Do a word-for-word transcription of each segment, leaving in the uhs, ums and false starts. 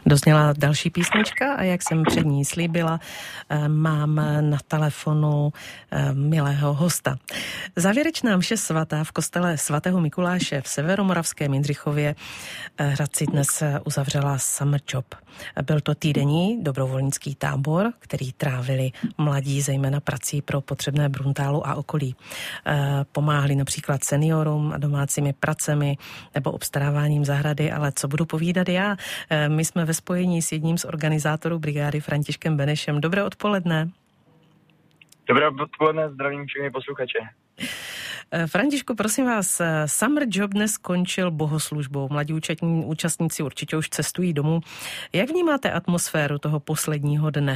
Dozněla další písnička a jak jsem před ní slíbila, mám na telefonu milého hosta. Závěrečná mše svatá v kostele svatého Mikuláše v severomoravském Jindřichově Hradci dnes uzavřela Summer Job. Byl to týdenní dobrovolnický tábor, který trávili mladí zejména prací pro potřebné Bruntálu a okolí. Pomáhali například seniorům a domácími pracemi nebo obstaráváním zahrady, ale co budu povídat já? My jsme ve spojení s jedním z organizátorů brigády Františkem Benešem. Dobré odpoledne. Dobré odpoledne, zdravím všechny posluchače. Františku, prosím vás, Summer Job dnes skončil bohoslužbou. Mladí účastníci určitě už cestují domů. Jak vnímáte atmosféru toho posledního dne?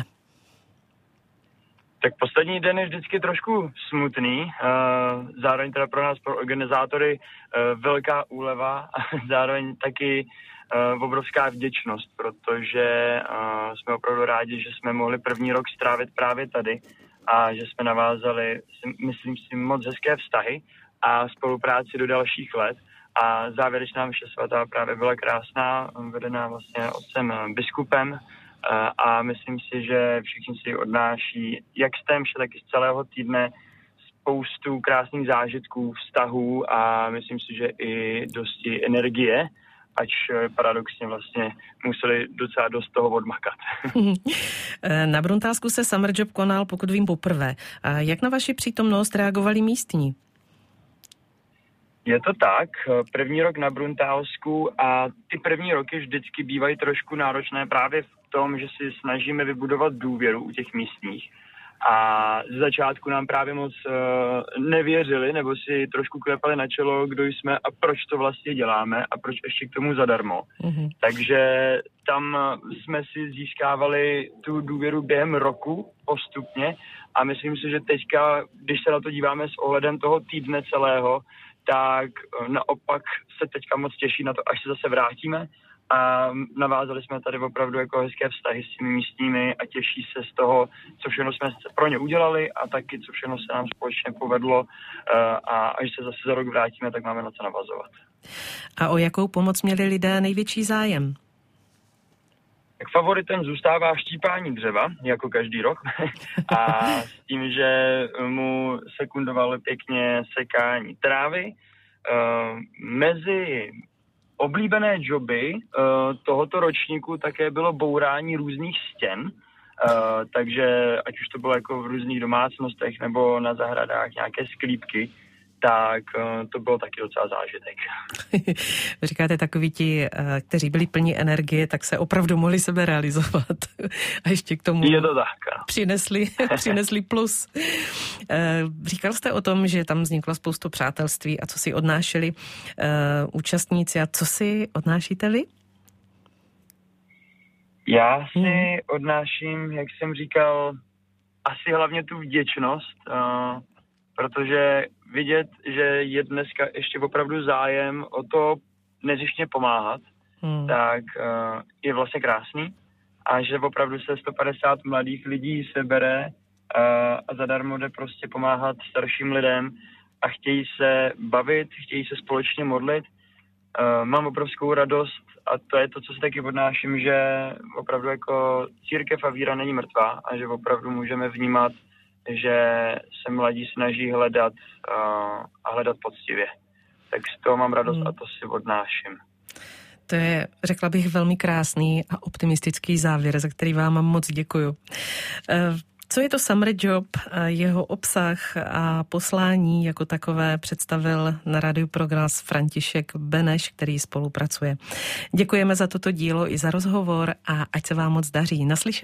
Tak poslední den je vždycky trošku smutný. Zároveň teda pro nás, pro organizátory, velká úleva a zároveň taky obrovská vděčnost, protože jsme opravdu rádi, že jsme mohli první rok strávit právě tady a že jsme navázali, myslím si, moc hezké vztahy a spolupráci do dalších let. A závěrečná mše svatá právě byla krásná, vedená vlastně otcem biskupem a myslím si, že všichni si odnáší jak z té mše, tak i z celého týdne spoustu krásných zážitků, vztahů a myslím si, že i dosti energie, ač paradoxně vlastně museli docela dost toho odmakat. Na Bruntálsku se Summer Job konal, pokud vím, poprvé. A jak na vaši přítomnost reagovali místní? Je to tak. První rok na Bruntálsku a ty první roky vždycky bývají trošku náročné právě v tom, že si snažíme vybudovat důvěru u těch místních. A z začátku nám právě moc uh, nevěřili, nebo si trošku klepali na čelo, kdo jsme a proč to vlastně děláme a proč ještě k tomu zadarmo. Mm-hmm. Takže tam jsme si získávali tu důvěru během roku postupně a myslím si, že teďka, když se na to díváme s ohledem toho týdne celého, tak naopak se teďka moc těší na to, až se zase vrátíme. A navázali jsme tady opravdu jako hezké vztahy s těmi místními a těší se z toho, co všechno jsme pro ně udělali a taky, co všechno se nám společně povedlo a až se zase za rok vrátíme, tak máme na co navazovat. A o jakou pomoc měli lidé největší zájem? Tak favoritem zůstává štípání dřeva, jako každý rok. A s tím, že mu sekundovalo pěkně sekání trávy. Mezi oblíbené joby uh, tohoto ročníku také bylo bourání různých stěn, uh, takže ať už to bylo jako v různých domácnostech nebo na zahradách nějaké sklípky, tak uh, to bylo taky docela zážitek. Říkáte, takoví ti, kteří byli plní energie, tak se opravdu mohli sebe realizovat. A ještě k tomu Je to tak, přinesli, přinesli plus. Říkal jste o tom, že tam vzniklo spoustu přátelství a co si odnášeli uh, účastníci a co si odnášíte vy? Já si hmm. odnáším, jak jsem říkal, asi hlavně tu vděčnost, uh, protože vidět, že je dneska ještě opravdu zájem o to nezištně pomáhat, hmm. tak uh, je vlastně krásný. A že opravdu se sto padesát mladých lidí sebere uh, a zadarmo jde prostě pomáhat starším lidem a chtějí se bavit, chtějí se společně modlit. Uh, mám obrovskou radost a to je to, co si taky odnáším, že opravdu jako církev a víra není mrtvá a že opravdu můžeme vnímat, že se mladí snaží hledat uh, a hledat poctivě. Tak z toho mám radost hmm. a to si odnáším. To je, řekla bych, velmi krásný a optimistický závěr, za který vám moc děkuju. Uh, Co je to Summer Job? Jeho obsah a poslání jako takové představil na rádiu Progres František Beneš, který spolupracuje. Děkujeme za toto dílo i za rozhovor a ať se vám moc daří. Naslyšenou.